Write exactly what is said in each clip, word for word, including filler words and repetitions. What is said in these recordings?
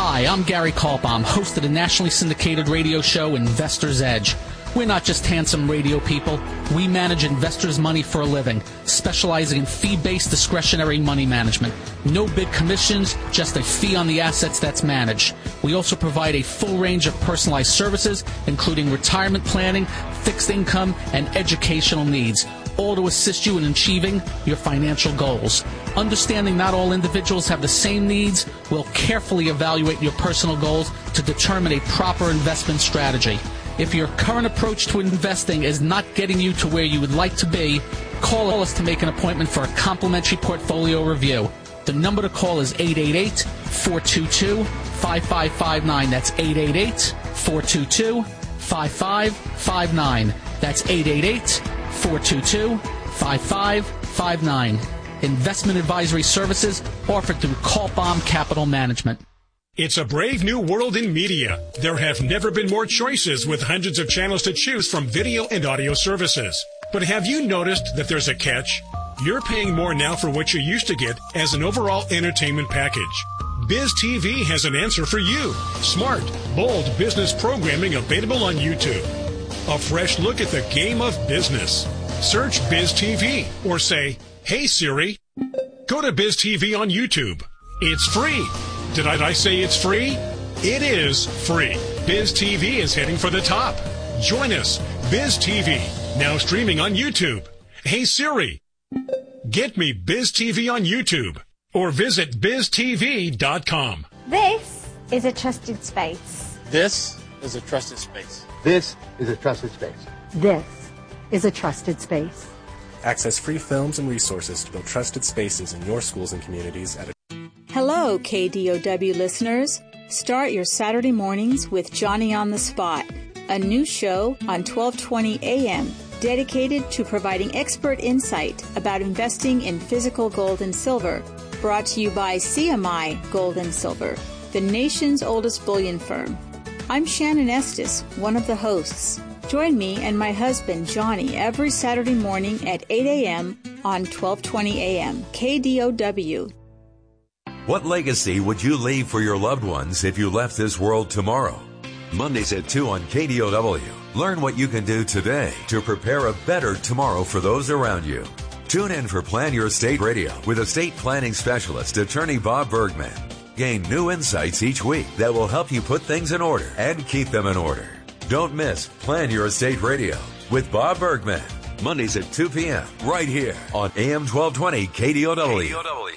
Hi, I'm Gary Kaltbaum, host of the nationally syndicated radio show Investor's Edge. We're not just handsome radio people. We manage investors' money for a living, specializing in fee-based discretionary money management. No big commissions, just a fee on the assets that's managed. We also provide a full range of personalized services, including retirement planning, fixed income, and educational needs, all to assist you in achieving your financial goals. Understanding not all individuals have the same needs, we'll carefully evaluate your personal goals to determine a proper investment strategy. If your current approach to investing is not getting you to where you would like to be, call us to make an appointment for a complimentary portfolio review. The number to call is eight eight eight, four two two, five five five nine. That's eight eight eight, four two two, five five five nine. That's eight eight eight, four two two, five five five nine. Investment advisory services offered through Kaltbaum Capital Management. It's a brave new world in media. There have never been more choices with hundreds of channels to choose from video and audio services. But have you noticed that there's a catch? You're paying more now for what you used to get as an overall entertainment package. Biz T V has an answer for you. Smart, bold business programming available on YouTube. A fresh look at the game of business. Search Biz T V or say, "Hey Siri." Go to Biz T V on YouTube. It's free. Did I, did I say it's free? It is free. Biz T V is heading for the top. Join us. Biz T V, now streaming on YouTube. Hey Siri, get me Biz T V on YouTube or visit biz t v dot com. This is a trusted space. This is a trusted space. This is a trusted space. This is a trusted space. Access free films and resources to build trusted spaces in your schools and communities at a Hello, K D O W listeners. Start your Saturday mornings with Johnny on the Spot, a new show on twelve twenty A M dedicated to providing expert insight about investing in physical gold and silver. Brought to you by C M I Gold and Silver, the nation's oldest bullion firm. I'm Shannon Estes, one of the hosts. Join me and my husband, Johnny, every Saturday morning at eight A M on twelve twenty A M K D O W. What legacy would you leave for your loved ones if you left this world tomorrow? Mondays at two on K D O W. Learn what you can do today to prepare a better tomorrow for those around you. Tune in for Plan Your Estate Radio with estate planning specialist, attorney Bob Bergman. Gain new insights each week that will help you put things in order and keep them in order. Don't miss Plan Your Estate Radio with Bob Bergman. Mondays at two P M right here on A M twelve twenty K D O W. K D O W.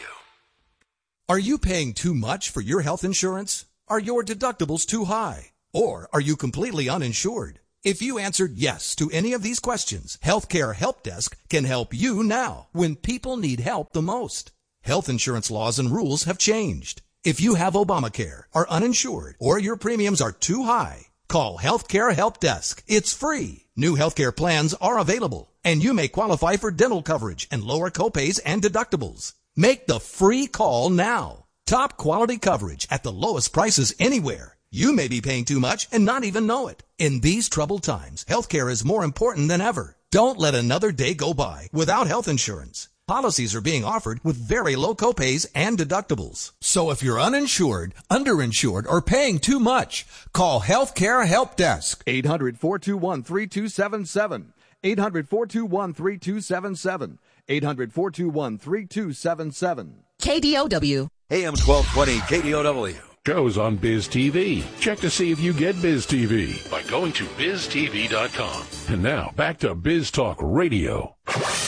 Are you paying too much for your health insurance? Are your deductibles too high? Or are you completely uninsured? If you answered yes to any of these questions, Healthcare Help Desk can help you now when people need help the most. Health insurance laws and rules have changed. If you have Obamacare, are uninsured, or your premiums are too high, call Healthcare Help Desk. It's free. New healthcare plans are available, and you may qualify for dental coverage and lower copays and deductibles. Make the free call now. Top quality coverage at the lowest prices anywhere. You may be paying too much and not even know it. In these troubled times, healthcare is more important than ever. Don't let another day go by without health insurance. Policies are being offered with very low copays and deductibles. So if you're uninsured, underinsured, or paying too much, call Healthcare Help Desk. eight hundred, four two one, three two seven seven. eight hundred, four two one, three two seven seven. eight hundred, four two one, three two seven seven. K D O W. A M twelve twenty K D O W. Shows on Biz T V. Check to see if you get Biz T V by going to biz t v dot com. And now, back to Biz Talk Radio.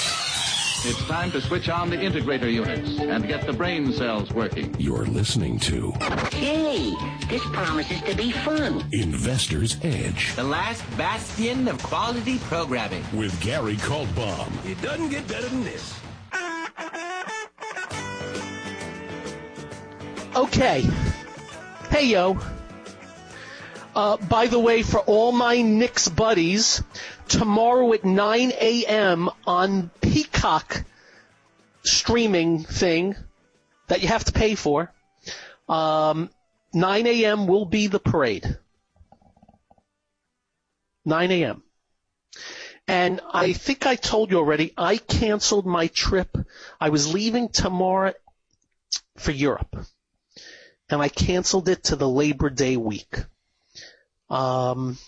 It's time to switch on the integrator units and get the brain cells working. You're listening to... Hey, this promises to be fun. Investor's Edge. The last bastion of quality programming. With Gary Kaltbaum. It doesn't get better than this. Okay. Hey, yo. Uh, by the way, for all my Knicks buddies, tomorrow at nine a.m. on Peacock streaming thing that you have to pay for, um, nine a.m. will be the parade. nine a.m. And I think I told you already, I canceled my trip. I was leaving tomorrow for Europe. and I canceled it to the Labor Day week. Um,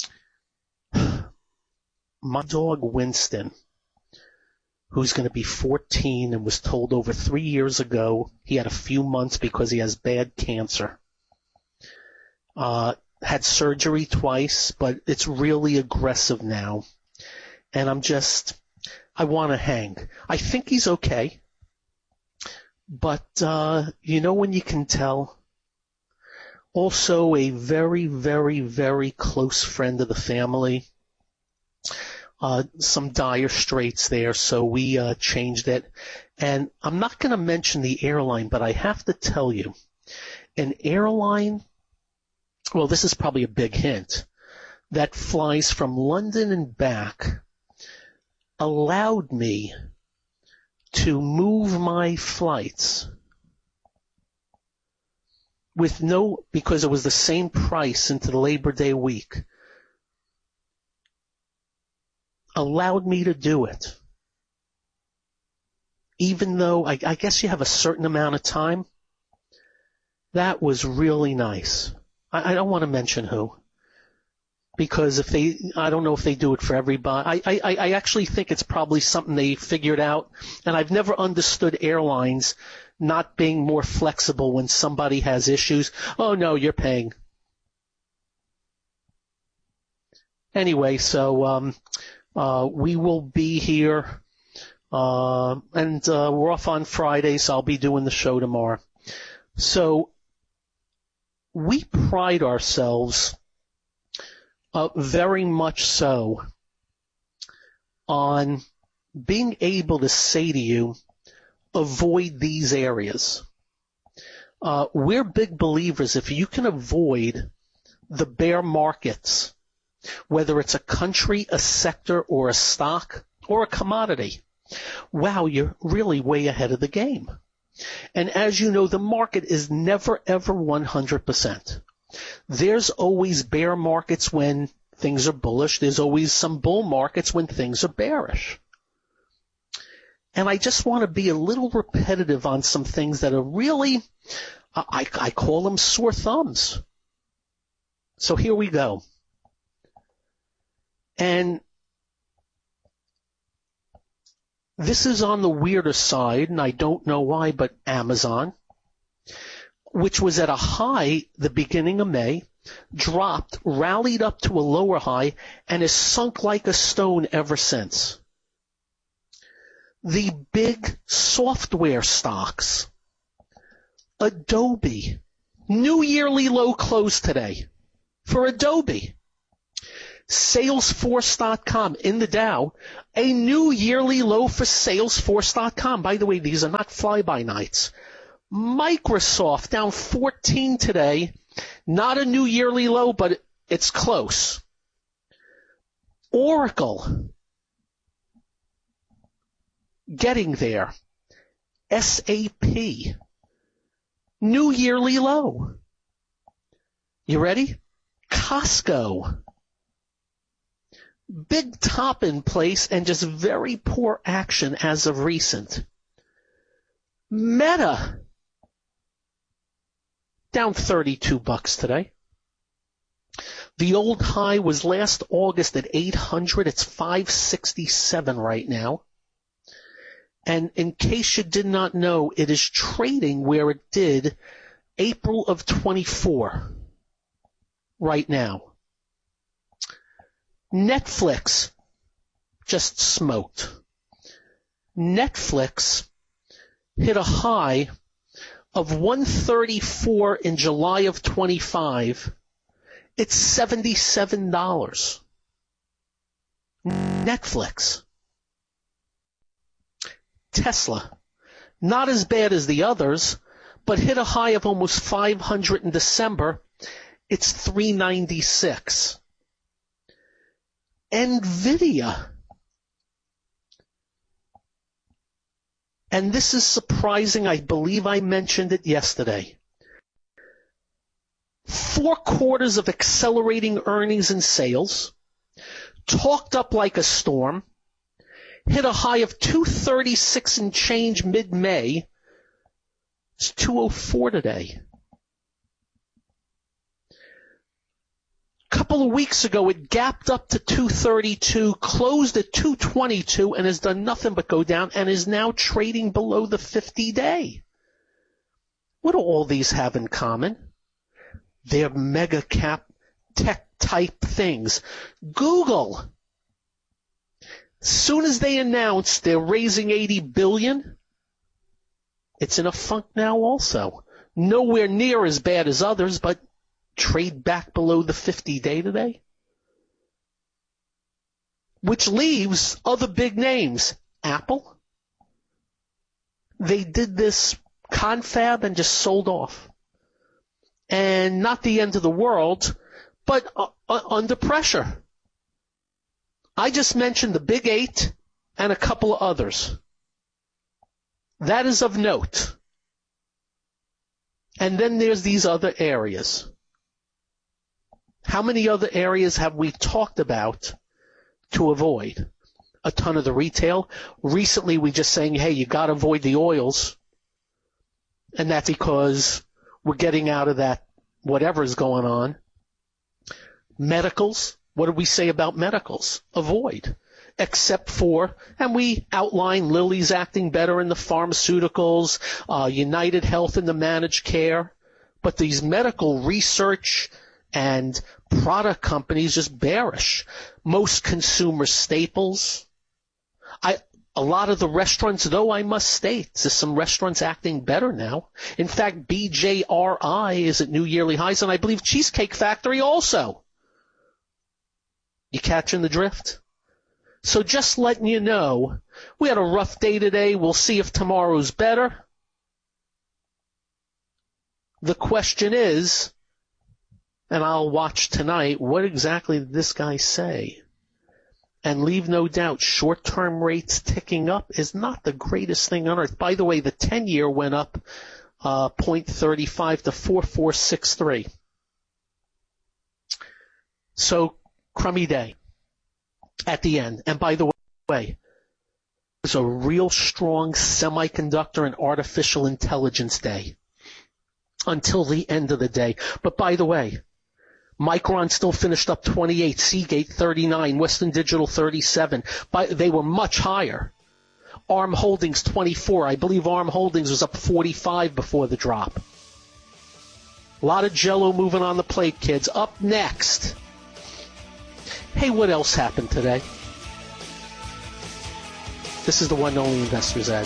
my dog Winston, who's going to be fourteen and was told over three years ago he had a few months because he has bad cancer. Uh, had surgery twice, but it's really aggressive now. And I'm just, I want to hang. I think he's okay. But, uh, you know when you can tell? Also a very, very, very close friend of the family. Uh, some dire straits there, so we uh, changed it. And I'm not going to mention the airline, but I have to tell you, an airline, well, this is probably a big hint, that flies from London and back allowed me to move my flights with no, because it was the same price into the Labor Day week, allowed me to do it. Even though I, I guess you have a certain amount of time. That was really nice. I, I don't want to mention who. Because if they, I don't know if they do it for everybody. I, I, I actually think it's probably something they figured out. And I've never understood airlines not being more flexible when somebody has issues. Oh no, you're paying. Anyway, so, um, uh, we will be here, uh, and, uh, we're off on Friday, so I'll be doing the show tomorrow. So, we pride ourselves Uh, very much so on being able to say to you, avoid these areas. Uh, we're big believers if you can avoid the bear markets, whether it's a country, a sector, or a stock, or a commodity, wow, you're really way ahead of the game. And as you know, the market is never, ever one hundred percent. There's always bear markets when things are bullish. There's always some bull markets when things are bearish. And I just want to be a little repetitive on some things that are really, I, I call them sore thumbs. So here we go. And this is on the weirder side, and I don't know why, but Amazon, which was at a high the beginning of May, dropped, rallied up to a lower high, and has sunk like a stone ever since. The big software stocks, Adobe, new yearly low close today for Adobe. Salesforce dot com in the Dow, a new yearly low for Salesforce dot com. By the way, these are not fly-by-nights. Microsoft down fourteen today. Not a new yearly low, but it's close. Oracle getting there. S A P new yearly low. You ready? Costco big top in place and just very poor action as of recent. Meta down thirty-two bucks today. The old high was last August at eight hundred. It's five sixty-seven right now. And in case you did not know, it is trading where it did April of twenty-four right now. Netflix just smoked. Netflix hit a high of one thirty-four in July of twenty-five. It's seventy-seven dollars. Netflix. Tesla. Not as bad as the others, but hit a high of almost five hundred in December. It's three ninety-six. NVIDIA. And this is surprising. I believe I mentioned it yesterday. Four quarters of accelerating earnings and sales, talked up like a storm, hit a high of two thirty-six and change mid-May. It's two oh four today. couple of weeks ago, it gapped up to two thirty-two, closed at two twenty-two, and has done nothing but go down, and is now trading below the fifty-day. What do all these have in common? They're mega cap tech type things. Google, soon as they announce they're raising eighty billion dollars, it's in a funk now also. Nowhere near as bad as others, but trade back below the fifty-day today. Which leaves other big names. Apple. They did this confab and just sold off. And not the end of the world, but uh, uh, under pressure. I just mentioned the big eight and a couple of others. That is of note. And then there's these other areas. How many other areas have we talked about to avoid? A ton of the retail. Recently, we just saying, hey, you got to avoid the oils. And that's because we're getting out of that whatever's going on. Medicals. What did we say about medicals? Avoid. Except for, and we outline Lilly's acting better in the pharmaceuticals, uh, United Health in the managed care. But these medical research and product companies just bearish. Most consumer staples. I, a lot of the restaurants, though, I must state, there's some restaurants acting better now. In fact, B J R I is at new yearly highs, and I believe Cheesecake Factory also. You catching the drift? So just letting you know, we had a rough day today. We'll see if tomorrow's better. The question is, and I'll watch tonight, what exactly did this guy say? And leave no doubt, short-term rates ticking up is not the greatest thing on earth. By the way, the ten-year went up uh, zero point three five to four four six three. So, crummy day at the end. And by the way, it's a real strong semiconductor and artificial intelligence day until the end of the day. But by the way, Micron still finished up twenty-eight, Seagate thirty-nine, Western Digital thirty-seven. By, they were much higher. ARM Holdings twenty-four. I believe ARM Holdings was up forty-five before the drop. A lot of jello moving on the plate, kids. Up next. Hey, what else happened today? This is the one and only Investor's Edge.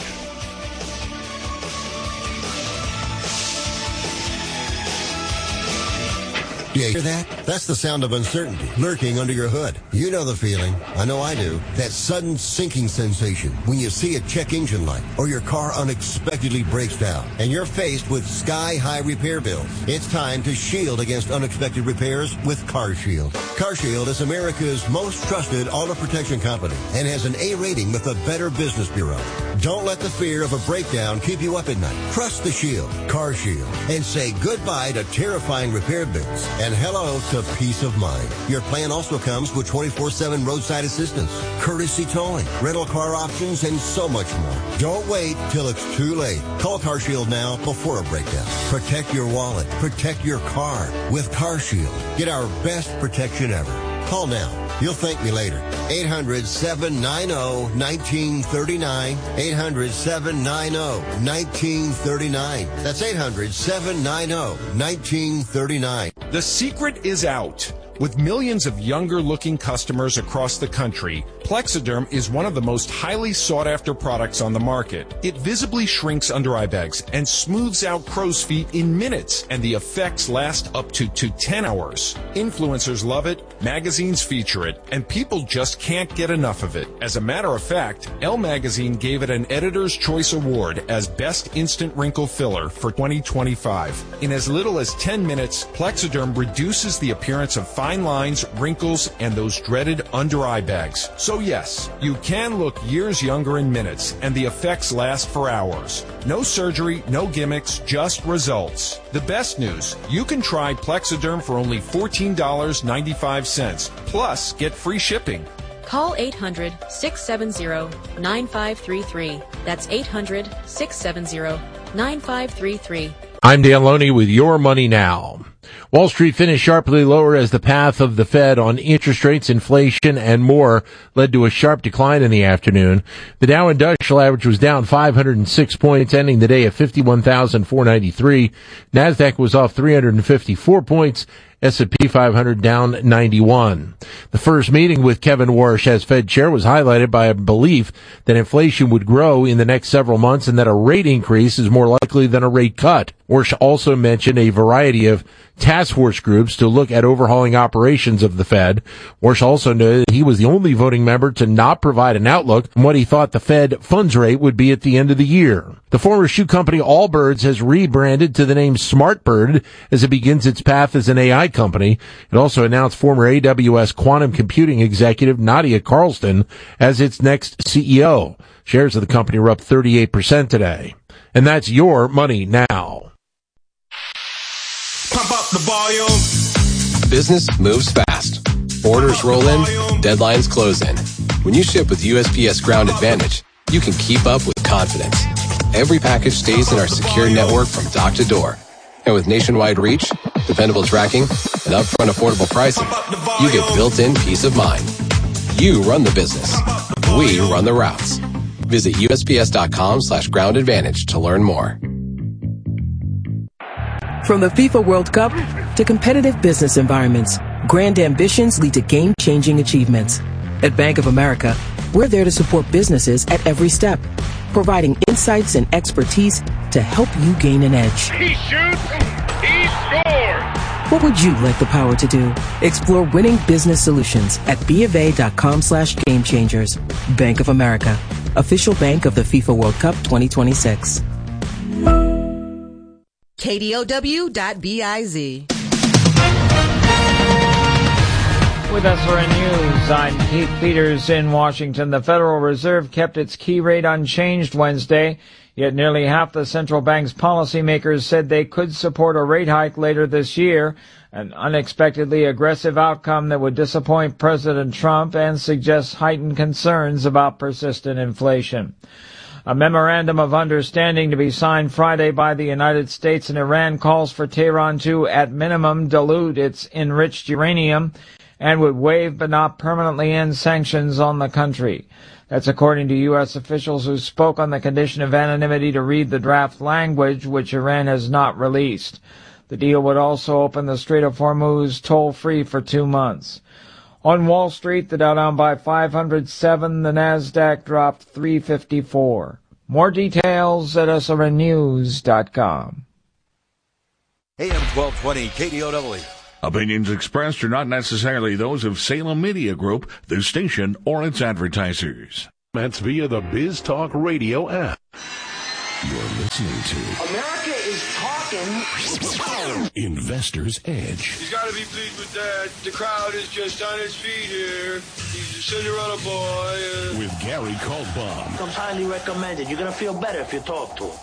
You hear that? That's the sound of uncertainty lurking under your hood. You know the feeling. I know I do. That sudden sinking sensation when you see a check engine light or your car unexpectedly breaks down and you're faced with sky-high repair bills. It's time to shield against unexpected repairs with CarShield. CarShield is America's most trusted auto protection company and has an A rating with the Better Business Bureau. Don't let the fear of a breakdown keep you up at night. Trust the Shield, CarShield, and say goodbye to terrifying repair bills and hello to peace of mind. Your plan also comes with twenty-four seven roadside assistance, courtesy towing, rental car options, and so much more. Don't wait till it's too late. Call CarShield now before a breakdown. Protect your wallet. Protect your car with CarShield. Get our best protection ever. Call now. You'll thank me later. eight hundred, seven nine zero, one nine three nine. eight hundred, seven nine zero, one nine three nine. That's eight hundred, seven nine zero, one nine three nine. The secret is out. With millions of younger-looking customers across the country, Plexiderm is one of the most highly sought-after products on the market. It visibly shrinks under-eye bags and smooths out crow's feet in minutes, and the effects last up to, to ten hours. Influencers love it, magazines feature it, and people just can't get enough of it. As a matter of fact, Elle Magazine gave it an Editor's Choice Award as Best Instant Wrinkle Filler for twenty twenty-five. In as little as ten minutes, Plexiderm reduces the appearance of fine lines, wrinkles, and those dreaded under-eye bags. So yes, you can look years younger in minutes, and the effects last for hours. No surgery, no gimmicks, just results. The best news, you can try Plexiderm for only fourteen dollars and ninety-five cents, plus get free shipping. Call eight hundred, six seven zero, nine five three three. That's eight hundred, six seven zero, nine five three three. I'm Dan Loney with Your Money Now. Wall Street finished sharply lower as the path of the Fed on interest rates, inflation, and more led to a sharp decline in the afternoon. The Dow Industrial Average was down five hundred six points, ending the day at fifty-one thousand four hundred ninety-three. NASDAQ was off three hundred fifty-four points. S and P five hundred down ninety-one. The first meeting with Kevin Warsh as Fed chair was highlighted by a belief that inflation would grow in the next several months and that a rate increase is more likely than a rate cut. Warsh also mentioned a variety of task force groups to look at overhauling operations of the Fed. Warsh also noted that he was the only voting member to not provide an outlook on what he thought the Fed funds rate would be at the end of the year. The former shoe company Allbirds has rebranded to the name SmartBird as it begins its path as an A I company. It also announced former A W S quantum computing executive Nadia Carlson as its next C E O. Shares of the company were up thirty-eight percent today. And that's your money now. Pump up the volume. Business moves fast. Orders roll in, deadlines close in. When you ship with U S P S Ground Advantage, you can keep up with confidence. Every package stays in our secure network from dock to door. And with nationwide reach, dependable tracking, and upfront affordable pricing, you get built-in peace of mind. You run the business. We run the routes. Visit U S P S dot com slash ground advantage to learn more. From the FIFA World Cup to competitive business environments, grand ambitions lead to game-changing achievements. At Bank of America, we're there to support businesses at every step, providing insights and expertise to help you gain an edge. He shoots, he scores! What would you like the power to do? Explore winning business solutions at BofA.com slash game changers. Bank of America, official bank of the FIFA World Cup twenty twenty-six. K D O W dot biz. With S R N News, I'm Keith Peters in Washington. The Federal Reserve kept its key rate unchanged Wednesday, yet nearly half the central bank's policymakers said they could support a rate hike later this year, an unexpectedly aggressive outcome that would disappoint President Trump and suggest heightened concerns about persistent inflation. A memorandum of understanding to be signed Friday by the United States and Iran calls for Tehran to, at minimum, dilute its enriched uranium and would waive but not permanently end sanctions on the country. That's according to U S officials who spoke on the condition of anonymity to read the draft language, which Iran has not released. The deal would also open the Strait of Hormuz toll-free for two months. On Wall Street, the Dow down by five hundred seven, the NASDAQ dropped three fifty-four. More details at S R N news dot com. A M twelve twenty K D O W. Opinions expressed are not necessarily those of Salem Media Group, the station, or its advertisers. That's via the Biz Talk Radio app. You're listening to America is talking. Investor's Edge. He's got to be pleased with that. The crowd is just on its feet here. He's a Cinderella boy. With Gary Kaltbaum. Comes highly recommended. You're going to feel better if you talk to him.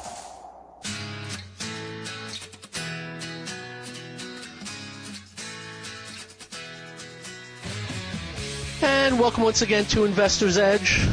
And welcome once again to Investor's Edge.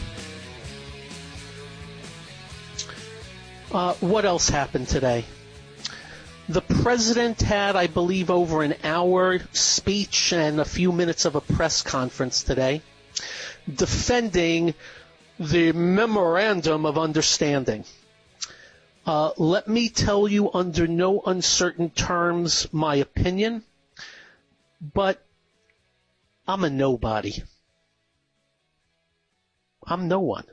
Uh, what else happened today? The president had, I believe, over an hour speech and a few minutes of a press conference today defending the Memorandum of Understanding. Uh, let me tell you under no uncertain terms my opinion, but I'm a nobody. I'm no one.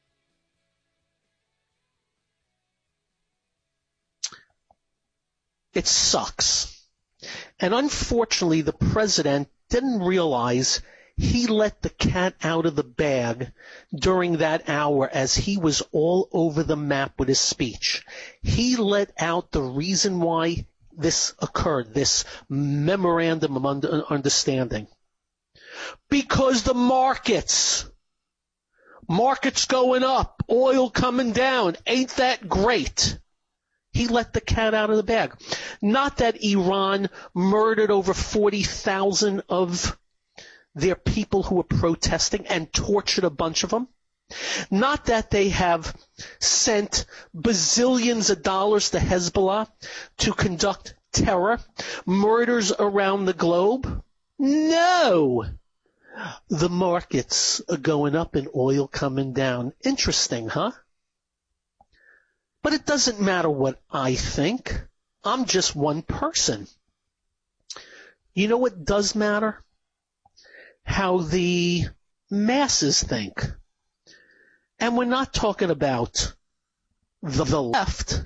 It sucks. And unfortunately, the president didn't realize he let the cat out of the bag during that hour as he was all over the map with his speech. He let out the reason why this occurred, this memorandum of understanding. Because the markets, markets going up, oil coming down, ain't that great? He let the cat out of the bag. Not that Iran murdered over forty thousand of their people who were protesting and tortured a bunch of them. Not that they have sent bazillions of dollars to Hezbollah to conduct terror, murders around the globe? No. The markets are going up and oil coming down. Interesting, huh? But it doesn't matter what I think. I'm just one person. You know what does matter? How the masses think. And we're not talking about the, the left.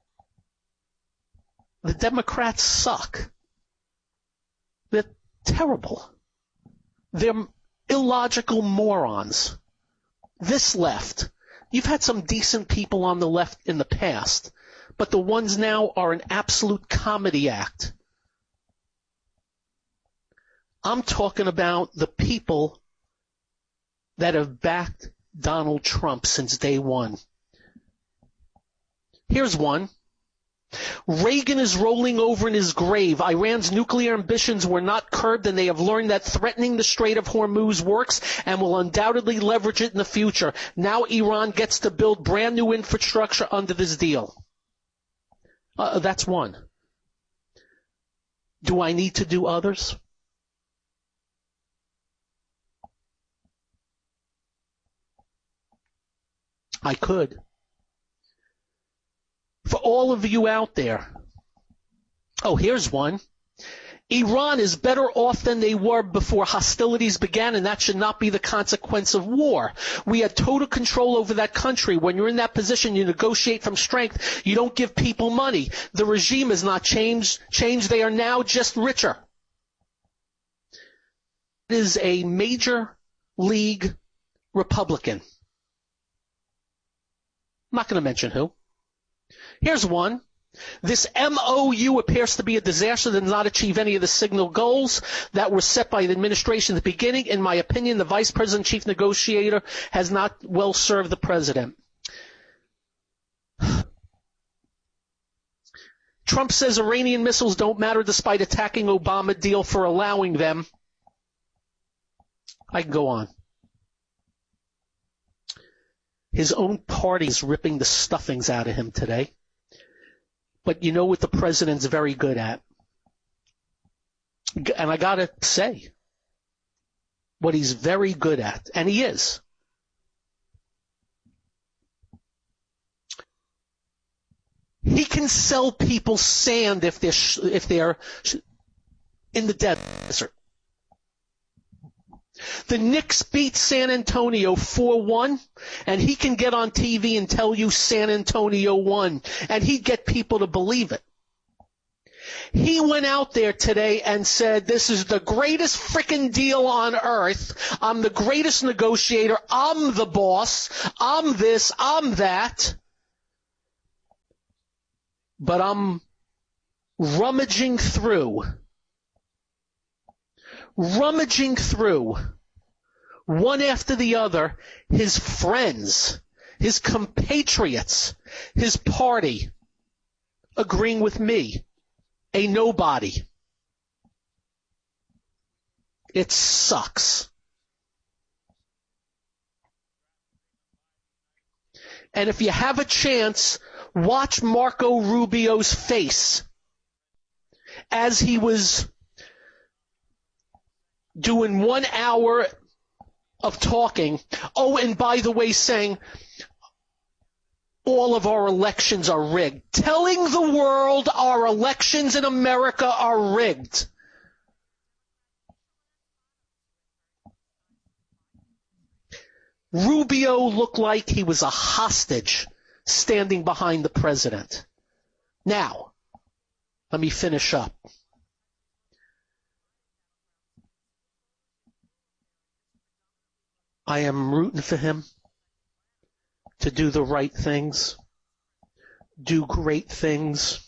The Democrats suck. They're terrible. They're illogical morons. This left. You've had some decent people on the left in the past, but the ones now are an absolute comedy act. I'm talking about the people that have backed Donald Trump since day one. Here's one. Reagan is rolling over in his grave. Iran's nuclear ambitions were not curbed, and they have learned that threatening the Strait of Hormuz works and will undoubtedly leverage it in the future. Now Iran gets to build brand new infrastructure under this deal. Uh, that's one. Do I need to do others? I could. For all of you out there. Oh, here's one. Iran is better off than they were before hostilities began, and that should not be the consequence of war. We had total control over that country. When you're in that position, you negotiate from strength. You don't give people money. The regime has not changed. changed. They are now just richer. It is a major league Republican. I'm not going to mention who. Here's one. This M O U appears to be a disaster that did not achieve any of the signal goals that were set by the administration at the beginning. In my opinion, the vice president chief negotiator has not well served the president. Trump says Iranian missiles don't matter despite attacking Obama deal for allowing them. I can go on. His own party is ripping the stuffings out of him today. But you know what the president's very good at? And I gotta say, what he's very good at, and he is, he can sell people sand if they're, if they're in the desert. The Knicks beat San Antonio four one, and he can get on T V and tell you San Antonio won, and he'd get people to believe it. He went out there today and said, this is the greatest frickin' deal on earth. I'm the greatest negotiator. I'm the boss. I'm this. I'm that. But I'm rummaging through rummaging through, one after the other, his friends, his compatriots, his party, agreeing with me, a nobody. It sucks. And if you have a chance, watch Marco Rubio's face as he was doing one hour of talking. Oh, and by the way, saying all of our elections are rigged. Telling the world our elections in America are rigged. Rubio looked like he was a hostage standing behind the president. Now, let me finish up. I am rooting for him to do the right things, do great things.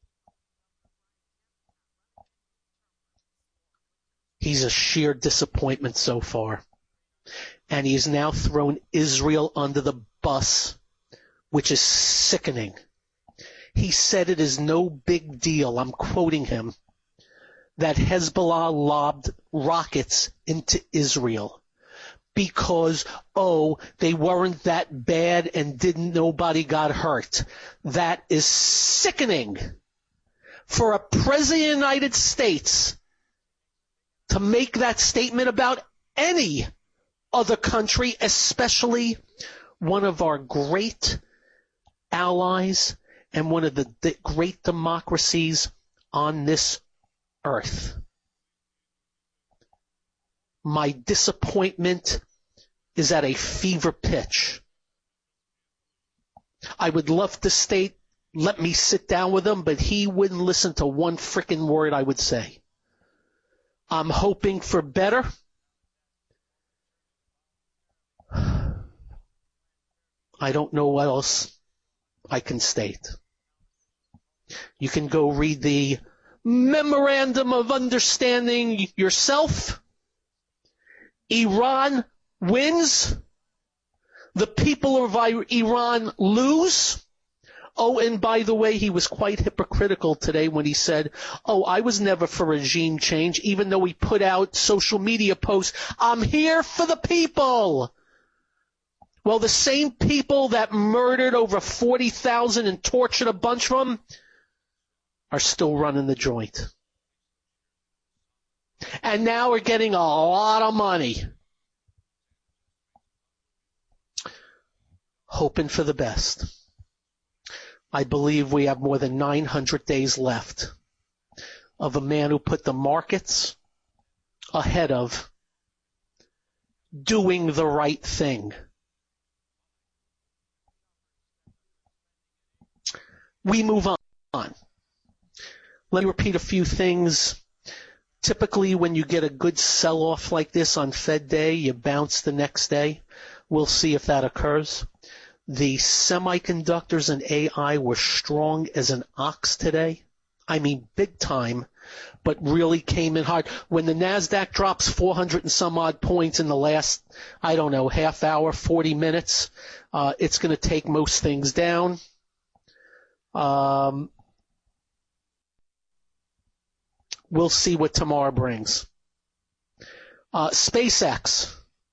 He's a sheer disappointment so far. And he has now thrown Israel under the bus, which is sickening. He said it is no big deal, I'm quoting him, that Hezbollah lobbed rockets into Israel. Because, oh, they weren't that bad and didn't nobody got hurt. That is sickening. for a president of the United States to make that statement about any other country, especially one of our great allies and one of the, the great democracies on this earth. My disappointment is at a fever pitch. I would love to state, let me sit down with him, but he wouldn't listen to one frickin' word I would say. I'm hoping for better. I don't know what else I can state. You can go read the Memorandum of Understanding yourself. Iran wins. The people of Iran lose. Oh, and by the way, he was quite hypocritical today when he said, oh, I was never for regime change, even though he put out social media posts, I'm here for the people. Well, the same people that murdered over forty thousand and tortured a bunch of them are still running the joint. And now we're getting a lot of money. Hoping for the best. I believe we have more than nine hundred days left of a man who put the markets ahead of doing the right thing. We move on. Let me repeat a few things. Typically, when you get a good sell-off like this on Fed Day, you bounce the next day. We'll see if that occurs. The semiconductors and A I were strong as an ox today. I mean, big time, but really came in hard. When the NASDAQ drops four hundred and some odd points in the last, I don't know, half hour, forty minutes, uh, it's going to take most things down. Um, we'll see what tomorrow brings. Uh, SpaceX.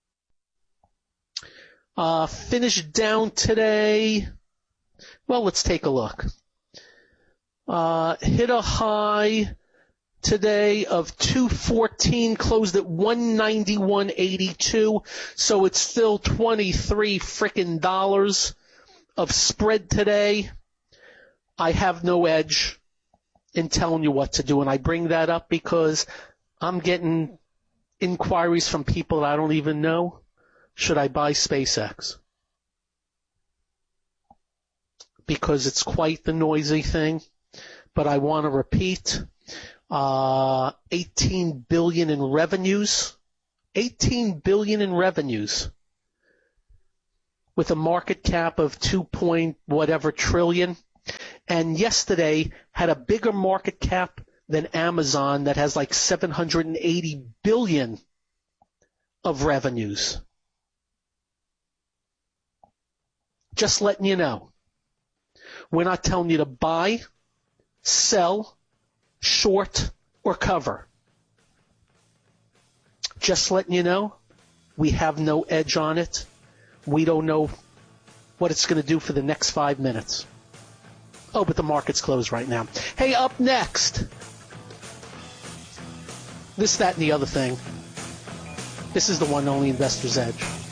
Uh, finished down today. Well, let's take a look. Uh, hit a high today of two fourteen, closed at one ninety-one eighty-two. So it's still twenty-three frickin' dollars of spread today. I have no edge in telling you what to do. And I bring that up because I'm getting inquiries from people that I don't even know. Should I buy SpaceX? Because it's quite the noisy thing. But I want to repeat, uh, eighteen billion dollars in revenues. eighteen billion dollars in revenues. With a market cap of two point whatever trillion. And yesterday had a bigger market cap than Amazon that has like seven hundred eighty billion dollars of revenues. Just letting you know. We're not telling you to buy, sell, short, or cover. Just letting you know, we have no edge on it. We don't know what it's going to do for the next five minutes. Oh, but the market's closed right now. Hey, up next. This, that, and the other thing. This is the one and only Investor's Edge.